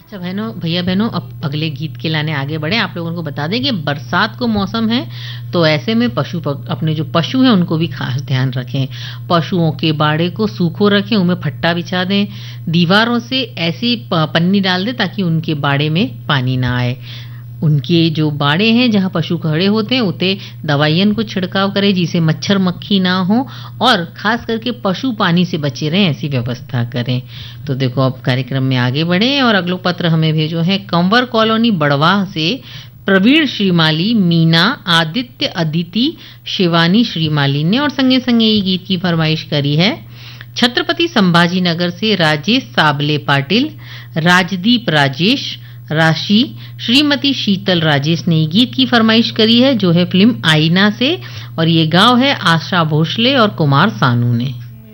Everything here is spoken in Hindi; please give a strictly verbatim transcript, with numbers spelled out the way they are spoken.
अच्छा बहनों भैया बहनों, अब अगले गीत के लाने आगे बढ़े। आप लोगों को बता दें कि बरसात को मौसम है, तो ऐसे में पशु पक, अपने जो पशु हैं उनको भी खास ध्यान रखें। पशुओं के बाड़े को सूखो रखें, उनमें फट्टा बिछा दें, दीवारों से ऐसी पन्नी डाल दें ताकि उनके बाड़े में पानी ना आए। उनके जो बाड़े हैं जहां पशु खड़े होते हैं उते दवाइयन को छिड़काव करें जिसे मच्छर मक्खी ना हो, और खास करके पशु पानी से बचे रहें ऐसी व्यवस्था करें। तो देखो अब कार्यक्रम में आगे बढ़े और अगलो पत्र हमें भेजो है कंवर कॉलोनी बड़वाह से प्रवीण श्रीमाली, मीना, आदित्य, अदिति, शिवानी श्रीमाली ने, और संगे संगे ये गीत की फरमाइश करी है छत्रपति संभाजी नगर से राजेश साबले पाटिल, राजदीप राजेश, राशि, श्रीमती शीतल राजेश ने गीत की फरमाइश करी है जो है फिल्म आईना से, और ये गाँव है आशा भोसले और कुमार सानू ने।